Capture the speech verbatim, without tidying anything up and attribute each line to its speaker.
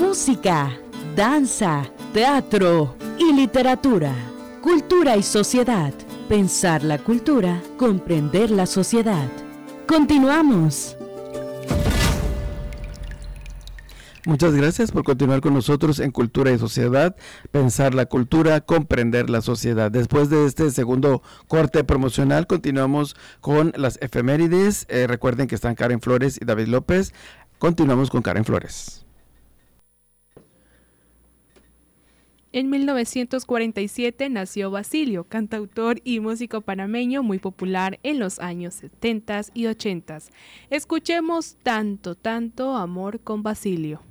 Speaker 1: música, danza, teatro y literatura. Cultura y sociedad. Pensar la cultura, comprender la sociedad. Continuamos.
Speaker 2: Muchas gracias por continuar con nosotros en Cultura y Sociedad, pensar la cultura, comprender la sociedad. Después de este segundo corte promocional, continuamos con las efemérides. Eh, recuerden que están Karen Flores y David López. Continuamos con Karen Flores.
Speaker 3: En mil novecientos cuarenta y siete nació Basilio, cantautor y músico panameño muy popular en los años setenta y ochenta. Escuchemos Tanto, tanto amor con Basilio.